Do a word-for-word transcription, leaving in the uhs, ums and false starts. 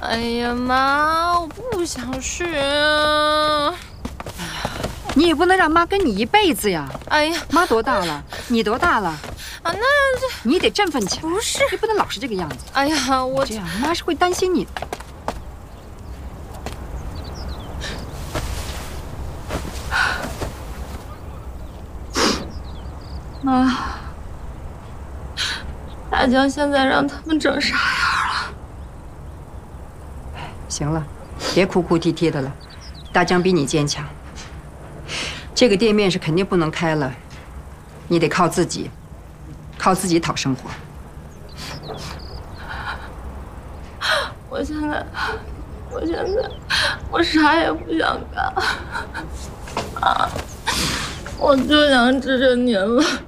哎呀妈，我不想去啊！ 哎呀，你也不能让妈跟你一辈子呀！ 哎呀， 妈多大了？你多大了？ 啊，那这你得振奋起来。 不是， 你不能老是这个样子。 哎呀，我这样妈是会担心你的。 妈，大江现在让他们整啥样了？ 行了，别哭哭啼啼的了。大江比你坚强。这个店面是肯定不能开了，你得靠自己，靠自己讨生活。 我现在，我现在，我啥也不想干啊！我就想治着您了。